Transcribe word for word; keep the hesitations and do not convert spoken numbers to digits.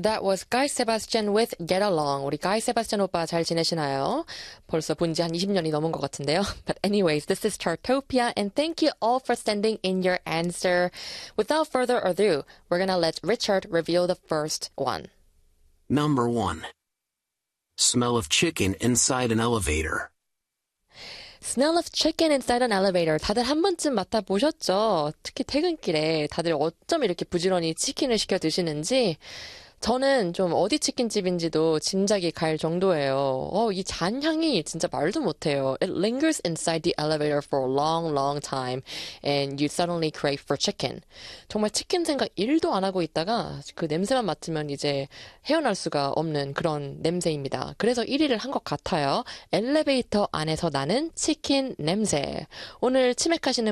That was Guy Sebastian with Get Along. 우리 Guy Sebastian 오빠 잘 지내시나요? 벌써 본 지 한 이십 년이 넘은 것 같은데요. But anyways, this is Chartopia, and thank you all for sending in your answer. Without further ado, we're gonna let Richard reveal the first one. Number one. Smell of chicken inside an elevator. Smell of chicken inside an elevator. 다들 한 번쯤 맡아보셨죠? 특히 퇴근길에 다들 어쩜 이렇게 부지런히 치킨을 시켜 드시는지 저는 좀 어디 치킨집인지도 짐작이 갈 정도예요. 어, 이 잔향이 진짜 말도 못해요. It lingers inside the elevator for a long, long time and you suddenly crave for chicken. 정말 치킨 생각 일도 안 하고 있다가 그 냄새만 맡으면 이제 헤어날 수가 없는 그런 냄새입니다. 그래서 일 위를 한 것 같아요. 엘리베이터 안에서 나는 치킨 냄새. 오늘 치맥하시는